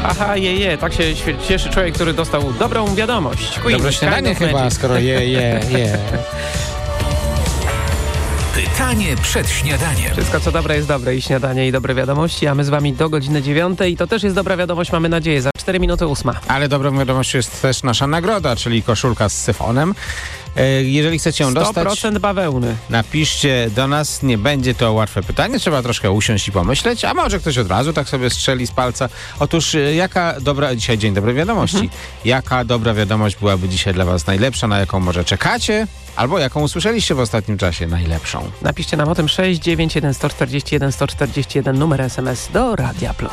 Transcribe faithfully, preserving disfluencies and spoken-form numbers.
Aha, je, je, tak się cieszy człowiek, który dostał dobrą wiadomość. Queen, Dobre śniadanie chyba, magic. Skoro je, je, je. Pytanie przed śniadaniem. Wszystko co dobre jest dobre i śniadanie i dobre wiadomości, a my z wami do godziny dziewiątej i to też jest dobra wiadomość, mamy nadzieję, za cztery minuty ósma. Ale dobrą wiadomością jest też nasza nagroda, czyli koszulka z syfonem. Jeżeli chcecie ją dostać, sto procent bawełny. Napiszcie do nas, nie będzie to łatwe pytanie, trzeba troszkę usiąść i pomyśleć, a może ktoś od razu tak sobie strzeli z palca. Otóż jaka dobra, dzisiaj dzień dobrej wiadomości, mhm. jaka dobra wiadomość byłaby dzisiaj dla was najlepsza, na jaką może czekacie, albo jaką usłyszeliście w ostatnim czasie najlepszą? Napiszcie nam o tym sześć dziewięć jeden sto czterdzieści jeden sto czterdzieści jeden numer S M S do Radia Plus.